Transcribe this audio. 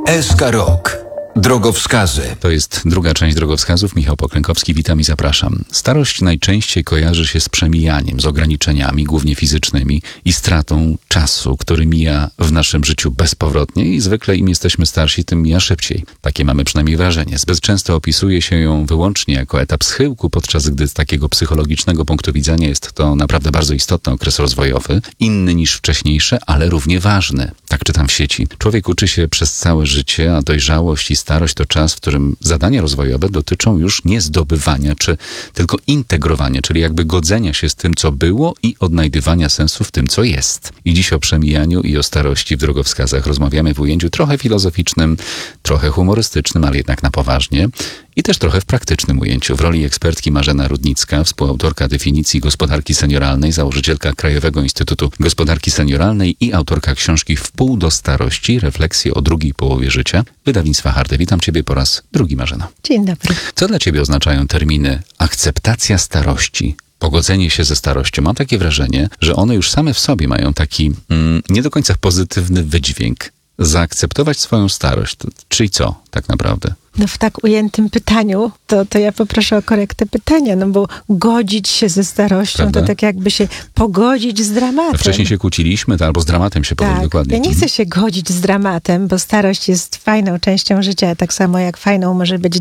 SK Rok. Drogowskazy. To jest druga część drogowskazów. Michał Poklękowski, witam i zapraszam. Starość najczęściej kojarzy się z przemijaniem, z ograniczeniami, głównie fizycznymi i stratą czasu, który mija w naszym życiu bezpowrotnie i zwykle im jesteśmy starsi, tym mija szybciej. Takie mamy przynajmniej wrażenie. Zbyt często opisuje się ją wyłącznie jako etap schyłku, podczas gdy z takiego psychologicznego punktu widzenia jest to naprawdę bardzo istotny okres rozwojowy, inny niż wcześniejsze, ale równie ważny. Tak czytam w sieci. Człowiek uczy się przez całe życie, a dojrzałość i starość to czas, w którym zadania rozwojowe dotyczą już nie zdobywania, czy tylko integrowania, czyli jakby godzenia się z tym, co było i odnajdywania sensu w tym, co jest. I dziś o przemijaniu i o starości w drogowskazach rozmawiamy w ujęciu trochę filozoficznym, trochę humorystycznym, ale jednak na poważnie i też trochę w praktycznym ujęciu. W roli ekspertki Marzena Rudnicka, współautorka definicji gospodarki senioralnej, założycielka Krajowego Instytutu Gospodarki Senioralnej i autorka książki Wpół do starości, refleksje o drugiej połowie życia, wydawnictwa Hardy. Witam Ciebie po raz drugi, Marzena. Dzień dobry. Co dla Ciebie oznaczają terminy akceptacja starości, pogodzenie się ze starością? Mam takie wrażenie, że one już same w sobie mają taki nie do końca pozytywny wydźwięk. Zaakceptować swoją starość, czyli co tak naprawdę? No w tak ujętym pytaniu, to ja poproszę o korektę pytania, no bo godzić się ze starością, Prawda? to tak jakby się pogodzić z dramatem. Wcześniej się kłóciliśmy, albo z dramatem się powiem dokładnie. Ja nie chcę się godzić z dramatem, bo starość jest fajną częścią życia, tak samo jak fajną może być